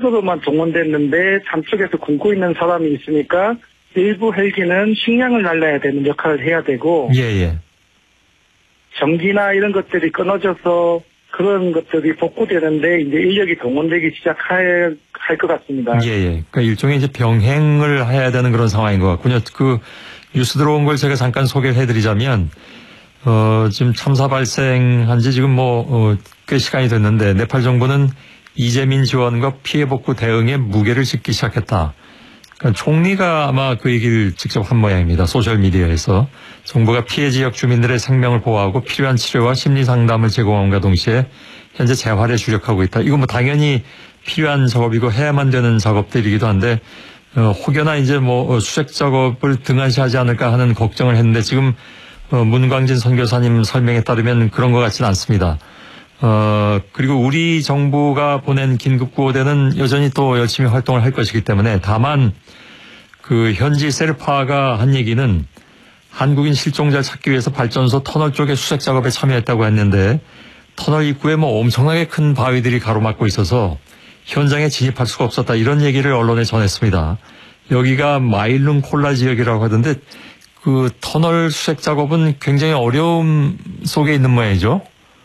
수색으로만 동원됐는데 남쪽에서 굶고 있는 사람이 있으니까 일부 헬기는 식량을 날려야 되는 역할을 해야 되고 예. 전기나 이런 것들이 끊어져서 그런 것들이 복구되는데 이제 인력이 동원되기 시작할 것 같습니다. 예. 그러니까 일종의 이제 병행을 해야 되는 그런 상황인 것 같군요. 그 뉴스 들어온 걸 제가 잠깐 소개를 해드리자면 지금 참사 발생한 지 지금 꽤 시간이 됐는데 네팔 정부는 이재민 지원과 피해 복구 대응에 무게를 싣기 시작했다. 그러니까 총리가 아마 그 얘기를 직접 한 모양입니다. 소셜미디어에서. 정부가 피해 지역 주민들의 생명을 보호하고 필요한 치료와 심리 상담을 제공함과 동시에 현재 재활에 주력하고 있다. 이건 당연히 필요한 작업이고 해야만 되는 작업들이기도 한데 혹여나 이제 수색 작업을 등한시하지 않을까 하는 걱정을 했는데 지금 문광진 선교사님 설명에 따르면 그런 것 같지는 않습니다. 그리고 우리 정부가 보낸 긴급구호대는 여전히 또 열심히 활동을 할 것이기 때문에 다만 그 현지 세르파가 한 얘기는 한국인 실종자를 찾기 위해서 발전소 터널 쪽에 수색 작업에 참여했다고 했는데 터널 입구에 엄청나게 큰 바위들이 가로막고 있어서 현장에 진입할 수가 없었다. 이런 얘기를 언론에 전했습니다. 여기가 마일룬 콜라 지역이라고 하던데 그 터널 수색 작업은 굉장히 어려움 속에 있는 모양이죠?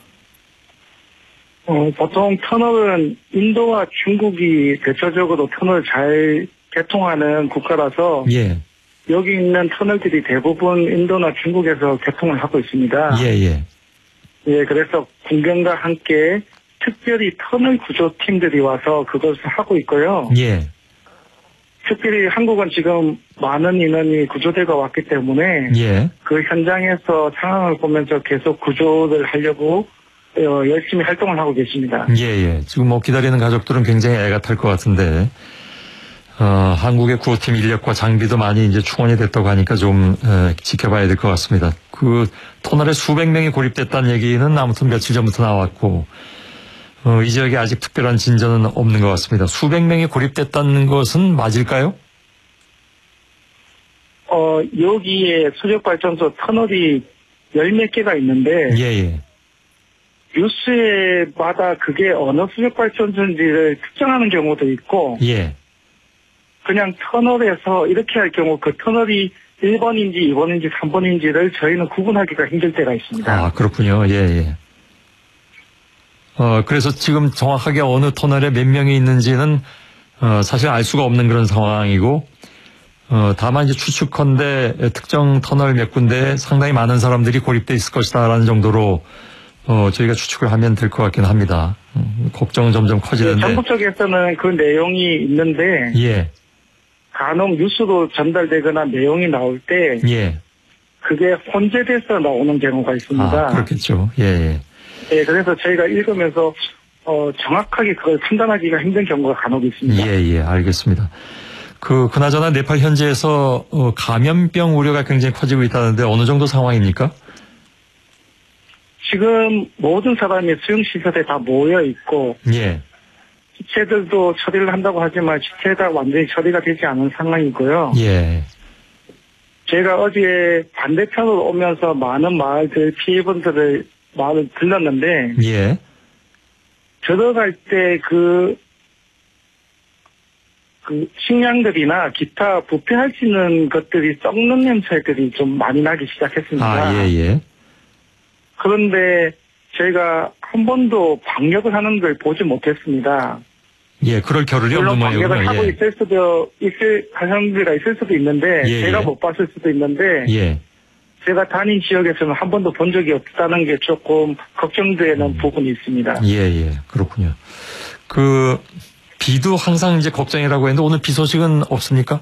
보통 터널은 인도와 중국이 대체적으로 터널을 잘 개통하는 국가라서 예. 여기 있는 터널들이 대부분 인도나 중국에서 개통을 하고 있습니다. 예. 예, 그래서 군경과 함께 특별히 터널 구조팀들이 와서 그것을 하고 있고요. 예. 특별히 한국은 지금 많은 인원이 구조대가 왔기 때문에 예. 그 현장에서 상황을 보면서 계속 구조를 하려고 열심히 활동을 하고 계십니다. 예. 지금 기다리는 가족들은 굉장히 애가 탈 것 같은데, 한국의 구호팀 인력과 장비도 많이 이제 충원이 됐다고 하니까 좀, 지켜봐야 될 것 같습니다. 그 터널에 수백 명이 고립됐다는 얘기는 아무튼 며칠 전부터 나왔고, 이 지역에 아직 특별한 진전은 없는 것 같습니다. 수백 명이 고립됐다는 것은 맞을까요? 여기에 수력발전소 터널이 열 몇 개가 있는데, 예. 뉴스마다 그게 어느 수력발전소인지를 특정하는 경우도 있고, 예. 그냥 터널에서 이렇게 할 경우 그 터널이 1번인지 2번인지 3번인지를 저희는 구분하기가 힘들 때가 있습니다. 아, 그렇군요. 예. 그래서 지금 정확하게 어느 터널에 몇 명이 있는지는, 사실 알 수가 없는 그런 상황이고, 다만 이제 추측컨대 특정 터널 몇 군데에 상당히 많은 사람들이 고립돼 있을 것이다라는 정도로, 저희가 추측을 하면 될 것 같긴 합니다. 걱정은 점점 커지는데. 네, 정부 쪽에서는 그 내용이 있는데, 예. 간혹 뉴스로 전달되거나 내용이 나올 때, 예. 그게 혼재돼서 나오는 경우가 있습니다. 아, 그렇겠죠. 예. 네, 그래서 저희가 읽으면서 정확하게 그걸 판단하기가 힘든 경우가 간혹 있습니다. 예, 알겠습니다. 그나저나 네팔 현지에서 감염병 우려가 굉장히 커지고 있다는데 어느 정도 상황입니까? 지금 모든 사람이 수용시설에 다 모여 있고, 예. 시체들도 처리를 한다고 하지만 시체가 완전히 처리가 되지 않은 상황이고요. 예. 제가 어제 반대편으로 오면서 많은 마을들 피해분들을 마을을 들렀는데, 예. 들어갈 때 그 식량들이나 기타 부패할 수 있는 것들이 썩는 냄새들이 좀 많이 나기 시작했습니다. 아, 예. 그런데 저희가 한 번도 방역을 하는 걸 보지 못했습니다. 예, 그럴 겨를이 물론 없는 모양이군요. 방역을 하고 있을 가정들이 있을 수도 있는데, 제가 못 봤을 수도 있는데, 제가 다닌 지역에서는 한 번도 본 적이 없다는 게 조금 걱정되는 부분이 있습니다. 예, 그렇군요. 비도 항상 이제 걱정이라고 했는데 오늘 비 소식은 없습니까?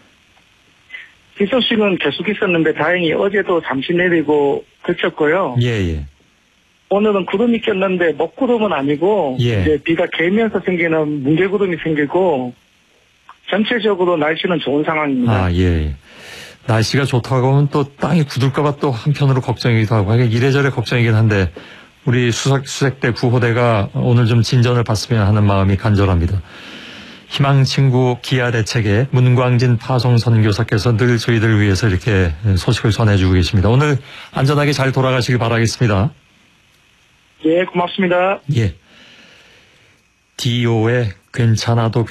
비 소식은 계속 있었는데 다행히 어제도 잠시 내리고 그쳤고요. 예. 오늘은 구름이 꼈는데 먹구름은 아니고 이제 비가 개면서 생기는 뭉게구름이 생기고 전체적으로 날씨는 좋은 상황입니다. 아, 예. 날씨가 좋다고 하면 또 땅이 굳을까봐 또 한편으로 걱정이기도 하고 이래저래 걱정이긴 한데 우리 수색대 구호대가 오늘 좀 진전을 봤으면 하는 마음이 간절합니다. 희망친구 기아대책의 문광진 파송선교사께서 늘 저희들을 위해서 이렇게 소식을 전해주고 계십니다. 오늘 안전하게 잘 돌아가시길 바라겠습니다. 예, 고맙습니다. 예. DO의 괜찮아도